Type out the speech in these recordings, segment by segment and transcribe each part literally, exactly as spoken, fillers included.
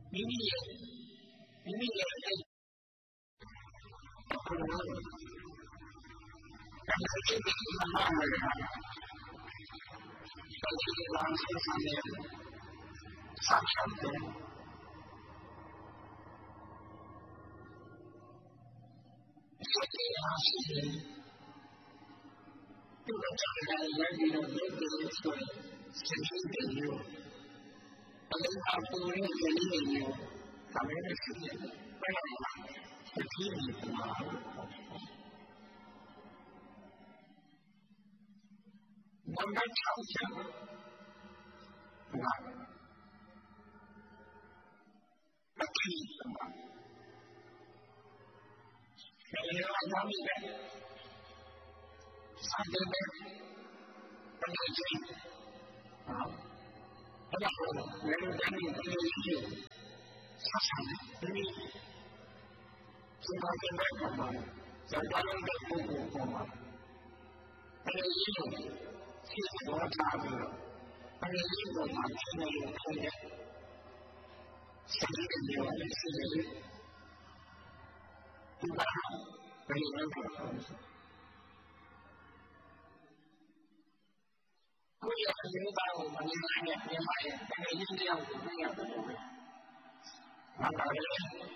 မိမိရဲ့မိမိရဲ့စိတ်ကိုယ်ကိုအဲ့ဒီစိတ်ကိုမှန်မှန်လေးစိတ်ကိုလမ်းဆက်ဆောင်နေဆက်ဆောင်တယ်စိတ်ကိုအားရှိတယ်သူ့အကြောင်းလည်းလည်းဒီလိုမျိုးဆိုရင်စိတ်ကြီးတယ်လို့ဘယ်လိုအပူရင်းရင်းနေမျိုးဒါပဲရှိတယ်ဘယ်လိုလဲစိတ်ကြီးတယ်မှာနံပါတ်၆ချက်ဟာမတိမှာဘယ်လိုလဲနာမည်ပဲစတဲ့ဘယ်လိုကြည့်ဟာအဲ့ဒါကိုလည်းလည်းတိုင်းပြည်ပြည်ကြီးဆက်ဆံတယ်ဒီဒီမှာကျတဲ့ပုံမှာဇာတ်တော်တဲ့ပုံပုံမှာအဲ့ဒီလိုရှိတော့တာပြီးတော့အဲ့ဒီလိုမှဖြစ်နေတယ်ဖြစ်တယ်စိတ်ကြီးတွေလည်းရှိတယ်ဒီမှာဘယ်လိုလဲကိုယ်ရတဲ့ဘာကိုမမြင်နိုင်တဲ့မြန်မာရဲ့အဲ့ဒီတရားကိုသိရတယ်။ဘာသာရေး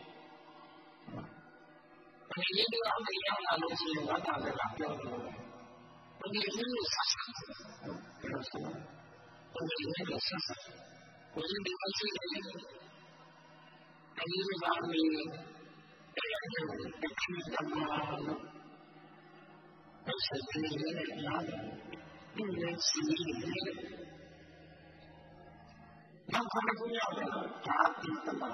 အဲ့ဒီတရားကိုရောက်လာလို့ရှိရင်ဘာသာရေးကပြောတယ်။ဒီလိုမျိုးဆက်ဆက်ပြောဆို။ဒီလိုမျိုးဆက်ဆက်။ဒီလိုမျိုးရှိတယ်။အဲ့ဒီဘာလို့အဲ့ဒီကိုတစ်ခုတည်းမှာအဲ့ဒီလိုမျိုးရတယ်။ဒီလိုရှိတယ်။နောက်ခဏကိုရတယ်ဒါတိတမ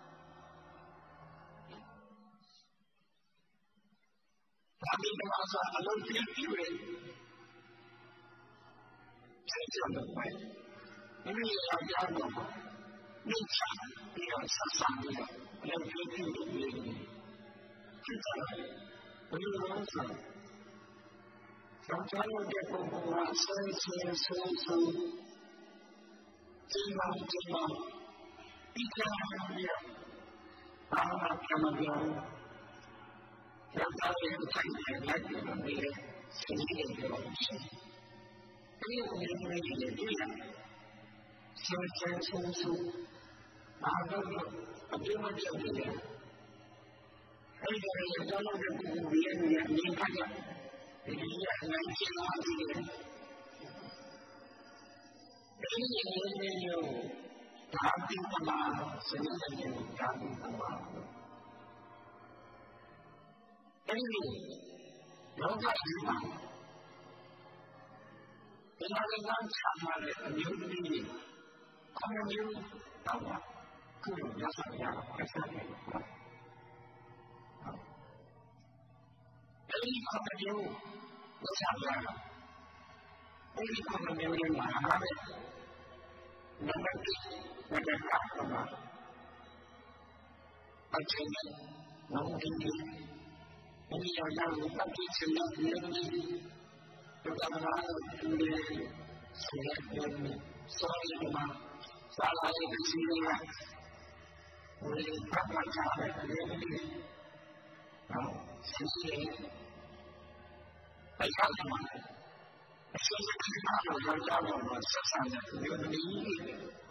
ဒါတိတမဆိုအလုံးပြည့်ပြည့်စိတ်ကြမ်းတယ်။ဒီလိုရောက်ကြတော့မိချာပြီးတော့ဆက်ဆံပြီးတော့အလုံးပြည့်ပြည့်ပြည့်ဖြစ်တယ်။ဘယ်လိုလဲဆိုတော့ကျောင်းတဲ့ပုံပေါ်ဆင်းဆင်းဆင်းဆင်းဒီမှာဒီမှာဒီကနေ့ဘာမှကမပြောကျောင်းသားရဲ့ဆိုင်ရာလက်ကိုနေစီးနေတော့ရှိဒီလိုမျိုးတွေဒီလိုဆင်းဆင်းဆင်းဆင်းဘာလို့အပြည့်မပြည့်နေလဲအဲ့ဒီတော့ကျောင်းတဲ့ပုံပေါ်ရဲ့နေရာနေခါကျဒီလိုရနိုင်ချင်တာဒီလိုဒီလိုမျိုးဒါတိတမစနေနေ့ဒါတိတမအဲ့ဒီလောကကြီးမှာဒီမှာလည်းချမ်းသာတဲ့အမျိုးသမီးတွေအမျိုးတော့ကိုယ်ရစားရအောင်ဆက်နေတယ်အဲ့ဒီအမျိုးကိုဆက်ရအောင်အဲ့ဒီအမျိုးတွေမှာလည်းနံပါတ်၁ဝတ်တာပါအချင်းနော်ဒီဒီရောရောက်ပတ်ကြည့်ချင်တဲ့ဒီလိုတော့ဘာလို့ဒီလိုဆိုရတဲ့ဆိုရတဲ့မှာစာလာရေးစီးရဒီပတ်မှတ်ချတဲ့ဒီနော်စီးရအဲ့ဒါမှအစိုးရကဘာလို့ရောက်ကြတော့ဆက်ဆံတဲ့ဒီလိုမျိုးကြီး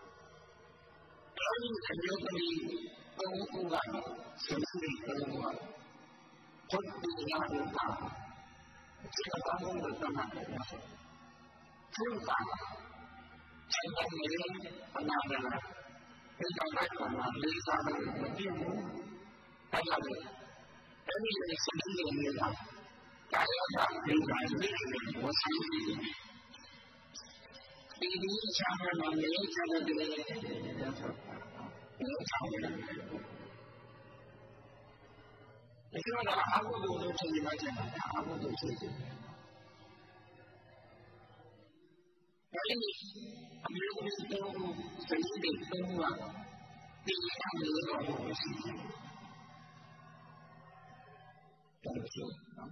အဲ့ဒီအမျိုးသမီးပုံပုံကစဉ်းစားနေတယ်ကွာဟုတ်တယ်ရတယ်ပါဒီကဘာလို့လဲတော့မှာသူကချိန်နေအနာဂတ်ဒီကဘာကိုမှလေးစားလို့မဖြစ်ဘူးအဲ့ဒါလေအဲ့ဒီလိုစဉ်းစားနေနေတာဒါရတာဒီကနေ့ဝဆိုင်နေတယ်ဒီဒီချာမလို့လည်းချာတယ်ဒီချာတယ်ဒီကတော့အဘုဒ္ဓလို့ဆိုနေမှကျတာအဘုဒ္ဓဆိုတယ်အဲဒီအမျိုးမျိုးတော့စိတ်တွေတုံးလာဒီအမျိုးတော့ရှိတယ်တော်တော်နော်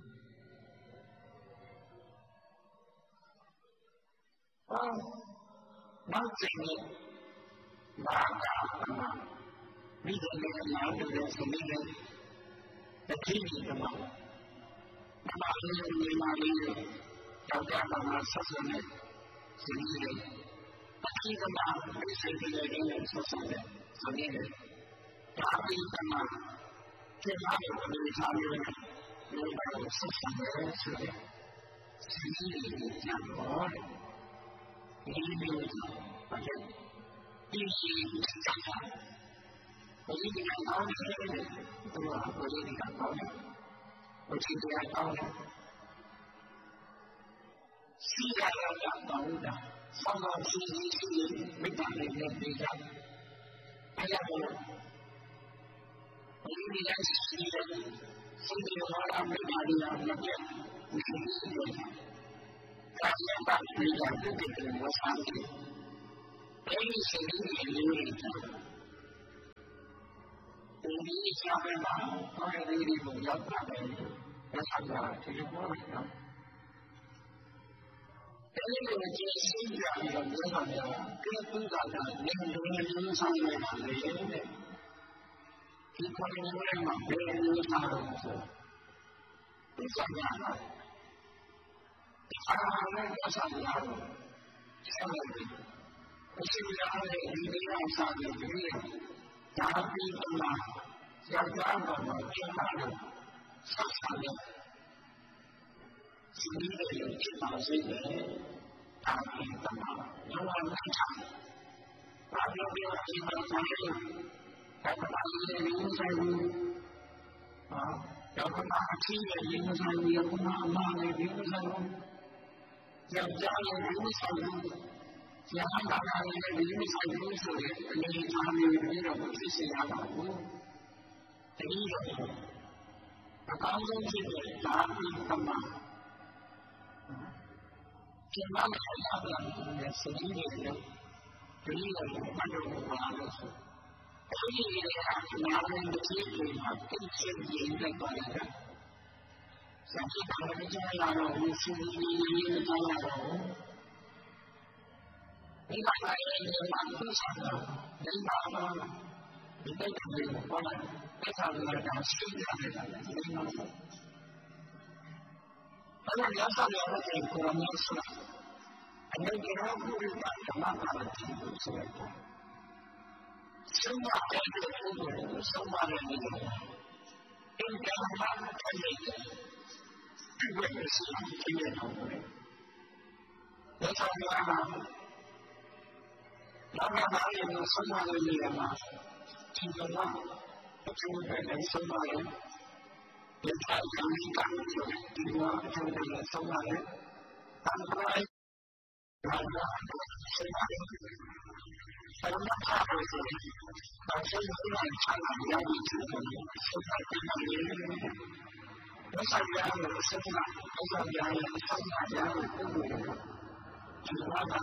အာနောက်ကျရင်ဘာကမှမိခင်နဲ့အများတူတဲ့ဇနီးနဲ့တတိယကမှာမမလေးနဲ့ညီမလေးနဲ့ယောက်ျားကမှဆက်ဆွနဲ့ဇနီးနဲ့တတိယကမှာမိတ်ဆွေတွေနဲ့ဆက်ဆွနဲ့ဇနီးနဲ့ဒါပြီးကမှာကျမတို့အမျိုးသားမျိုးနဲ့ဒီလိုဆက်ဆွနဲ့ဆိုတဲ့ဇနီးတွေကြတော့ဒီလိုဘာလဲဒီရှိတာဘယ်ဒီကောင်ကောင်းလဲသူကဘယ်ဒီကောင်ကောင်းလဲဘယ်ဒီကောင်ကောင်းလဲစီရရတာကောင်းတာဆောင်းတော့စီစီစီမိတာလေးနဲ့ပြီးကြအဲ့ဒါကိုဘယ်ဒီကောင်စီရစီရလာမိတာလေးနဲ့ပြည့်ကာယပတ်ပြီးတာဒီကိစ္စကိုဆောင်တယ်အဲ့ဒီစီရလေးနေတာဒီကြောင့်ပါဘာလို့ဒီလိုရောက်တာလဲဆက်တာဒီလိုပေါ်လာတာအဲ့ဒီလိုကျေးဇူးများတော့ဘယ်မှာလဲကဲသူကလည်းနေနေနေဆောင်နေတာလေဒီပေါ်နေမှာဘယ်လိုဆောင်လို့ဆိုဒီဆောင်ရတာဒီအားနဲ့ဆောင်ရတာဆက်လို့အရှိရတယ်ဒီလိုဆောင်ရတယ်ဒါပြီးတော့ယောက်ျားပေါ်မှာကျင်းလာလို့ဆက်ဆံတယ်စီးရီးတွေဖြစ်ပါစေတယ်ဒါပြီးတော့ယောဂနဲ့ချာဘာလို့ဒီလိုဖြစ်နေလဲဒါကလည်းရင်းဆိုင်ဘူးဟာယောဂမှာအချင်းရဲ့ရင်းဆိုင်ဘူးယောဂမှာအမှားနဲ့ရင်းဆိုင်ဘူးယောက်ျားရဲ့ရင်းဆိုင်ဘူးကျန်တာကလည်းဒီလိုဆိုင်ဘူးဆိုရင်အနေထားမျိုးတွေတော့ဖြစ်စေရပါဘူးတတိယအကောင်းဆုံးဖြစ်တဲ့ဓာတ်ပြီးကမှကျန်တာကလည်းစနေနေ့နဲ့ဒီလိုပတ်လို့ပါလို့ဆိုအဲဒီအရာကနာမည်ကြီးတွေမှာသိချင်နေတဲ့ပါလားစံချိပါလို့ကြားလာတော့ဒီစီဒီလေးကြားလာတော့ဒီမှာလည်းဒီမှာသိချင်တာဒီမှာဒီကိစ္စကိုပေါ်လာအဲ့ဒါလည်းတော့ရှိရတယ်ဒီမှာအဲ့ဒါရောက်ဆောင်ရတဲ့ကိုယ်နဲ့ဆိုတာအနေနဲ့တော့ဘုရားကမှပါတဲ့ကိုဆိုတာဆုံးမတဲ့ကိုဆုံးမတဲ့နေတယ်အင်တာနက်နဲ့ဒီဘက်ရှိတဲ့တော့ဒါဆိုတော့နောက်မှလည်းဆုံးမတဲ့နေရာမှာဒီတော့အကျိုးနဲ့ဆုံးမတဲ့ဒီတိုင်းကိုဒီကနေ့ဒီမှာအကျိုးနဲ့ဆုံးမတဲ့ဘာလို့လဲဘာလို့လဲဆက်မထားလို့ဆိုတော့ဘာလို့လဲဒီမှာချမ်းသာရည်ချမ်းသာဆုံးမတဲ့နေရာဒါဆိုရင်ဆက်မဆက်မရရင်ဆုံးမရရင်ဒီမှာ